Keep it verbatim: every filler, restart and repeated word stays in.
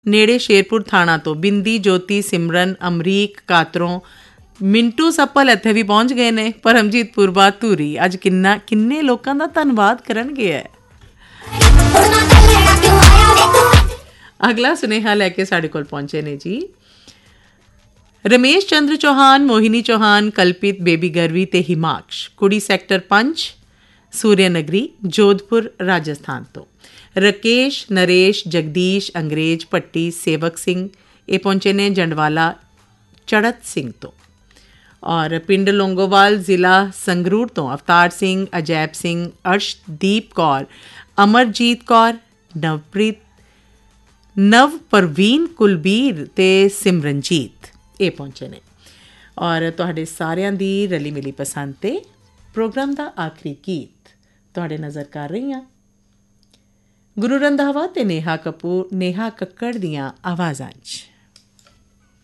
ਨੇੜੇ ਸ਼ੇਰਪੁਰ ਥਾਣਾ ਤੋਂ ਬਿੰਦੀ, ਜੋਤੀ, ਸਿਮਰਨ, ਅਮਰੀਕ, ਕਾਤਰੋਂ, ਮਿੰਟੂ ਸੱਪਲ ਇੱਥੇ ਵੀ ਪਹੁੰਚ ਗਏ ਨੇ। ਪਰਮਜੀਤ ਪੁਰਬਾ ਧੂਰੀ ਅੱਜ ਕਿੰਨਾ ਕਿੰਨੇ ਲੋਕਾਂ ਦਾ ਧੰਨਵਾਦ ਕਰਨਗੇ ਹੈ। ਅਗਲਾ ਸੁਨੇਹਾ ਲੈ ਕੇ ਸਾਡੇ ਕੋਲ ਪਹੁੰਚੇ ਨੇ ਜੀ ਰਮੇਸ਼ ਚੰਦਰ ਚੌਹਾਨ, ਮੋਹਿਨੀ ਚੌਹਾਨ, ਕਲਪਿਤ, ਬੇਬੀ ਗਰਵੀ ਤੇ ਹਿਮਾਕਸ਼, ਕੁੜੀ ਸੈਕਟਰ ਪੰਜ, ਸੂਰਿਆ ਨਗਰੀ, ਜੋਧਪੁਰ, ਰਾਜਸਥਾਨ ਤੋਂ। ਰਕੇਸ਼, ਨਰੇਸ਼, ਜਗਦੀਸ਼, ਅੰਗਰੇਜ਼ ਭੱਟੀ, ਸੇਵਕ ਸਿੰਘ ਇਹ ਪਹੁੰਚੇ ਨੇ ਜੰਡਵਾਲਾ ਚੜ੍ਹਤ ਸਿੰਘ ਤੋਂ। ਔਰ ਪਿੰਡ ਲੌਂਗੋਵਾਲ, ਜ਼ਿਲ੍ਹਾ ਸੰਗਰੂਰ ਤੋਂ ਅਵਤਾਰ ਸਿੰਘ, ਅਜੈਬ ਸਿੰਘ, ਅਰਸ਼ਦੀਪ ਕੌਰ, ਅਮਰਜੀਤ ਕੌਰ, ਨਵਪ੍ਰੀਤ, ਨਵ ਪਰਵੀਨ, ਕੁਲਬੀਰ ਤੇ ਸਿਮਰਨਜੀਤ ਇਹ ਪਹੁੰਚੇ ਨੇ। ਔਰ ਤੁਹਾਡੇ ਸਾਰਿਆਂ ਦੀ ਰਲੀ ਮਿਲੀ ਪਸੰਦ 'ਤੇ ਪ੍ਰੋਗਰਾਮ ਦਾ ਆਖਰੀ ਗੀਤ ਤੁਹਾਡੇ ਨਜ਼ਰ ਕਰ ਰਹੀ ਹਾਂ ਗੁਰੂ ਰੰਧਾਵਾ ਅਤੇ ਨੇਹਾ ਕਪੂਰ ਨੇਹਾ ਕੱਕੜ ਦੀਆਂ ਆਵਾਜ਼ਾਂ 'ਚ।